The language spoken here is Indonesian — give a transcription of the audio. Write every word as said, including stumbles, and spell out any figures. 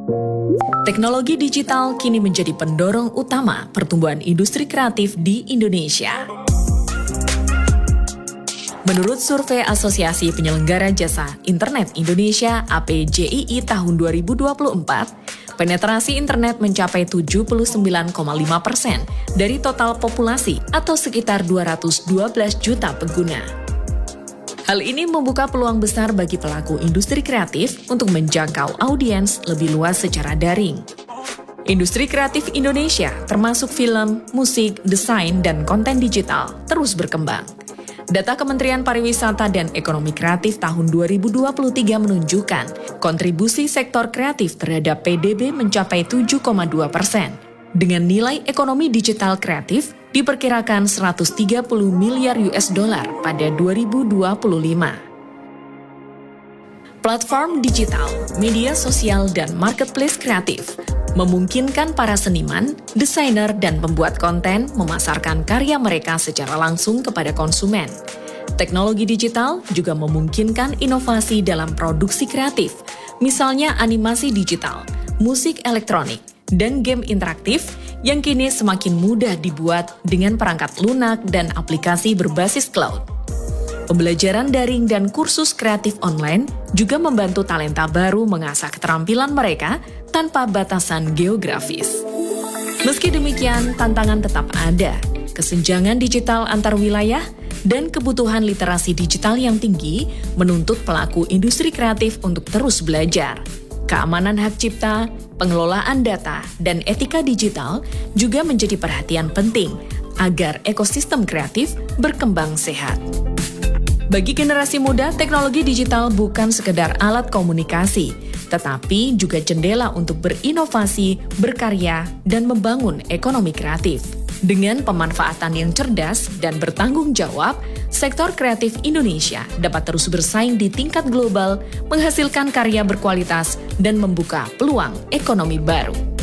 Teknologi digital kini menjadi pendorong utama pertumbuhan industri kreatif di Indonesia. Menurut survei Asosiasi Penyelenggara Jasa Internet Indonesia A P J I I tahun dua ribu dua puluh empat, penetrasi internet mencapai tujuh puluh sembilan koma lima persen dari total populasi atau sekitar dua ratus dua belas juta pengguna. Hal ini membuka peluang besar bagi pelaku industri kreatif untuk menjangkau audiens lebih luas secara daring. Industri kreatif Indonesia, termasuk film, musik, desain, dan konten digital, terus berkembang. Data Kementerian Pariwisata dan Ekonomi Kreatif tahun dua ribu dua puluh tiga menunjukkan kontribusi sektor kreatif terhadap P D B mencapai tujuh koma dua persen. Dengan nilai ekonomi digital kreatif diperkirakan seratus tiga puluh miliar U S dollar pada dua ribu dua puluh lima. Platform digital, media sosial, dan marketplace kreatif memungkinkan para seniman, desainer, dan pembuat konten memasarkan karya mereka secara langsung kepada konsumen. Teknologi digital juga memungkinkan inovasi dalam produksi kreatif, misalnya animasi digital, musik elektronik, dan game interaktif yang kini semakin mudah dibuat dengan perangkat lunak dan aplikasi berbasis cloud. Pembelajaran daring dan kursus kreatif online juga membantu talenta baru mengasah keterampilan mereka tanpa batasan geografis. Meski demikian, tantangan tetap ada. Kesenjangan digital antar wilayah dan kebutuhan literasi digital yang tinggi menuntut pelaku industri kreatif untuk terus belajar. Keamanan hak cipta, pengelolaan data, dan etika digital juga menjadi perhatian penting agar ekosistem kreatif berkembang sehat. Bagi generasi muda, teknologi digital bukan sekedar alat komunikasi, tetapi juga jendela untuk berinovasi, berkarya, dan membangun ekonomi kreatif. Dengan pemanfaatan yang cerdas dan bertanggung jawab, sektor kreatif Indonesia dapat terus bersaing di tingkat global, menghasilkan karya berkualitas, dan membuka peluang ekonomi baru.